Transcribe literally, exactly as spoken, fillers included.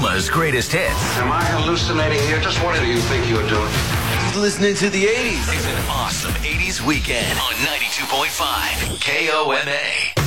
Kimball's greatest hits. Am I hallucinating here? Just what do you think you're doing? He's listening to the eighties. It's an awesome eighties weekend on ninety-two point five K O M A.